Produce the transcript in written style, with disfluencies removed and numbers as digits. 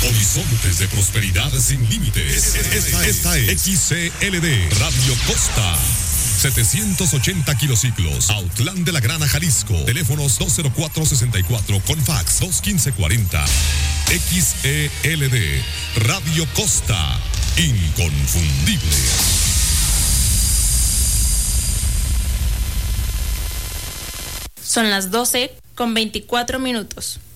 Horizontes de prosperidad sin límites. Esta es XCLD Radio Costa. 780 kilociclos, Autlán de la Grana, Jalisco. Teléfonos 204-64 con fax 215-40. XELD Radio Costa, inconfundible. Son las 12:24.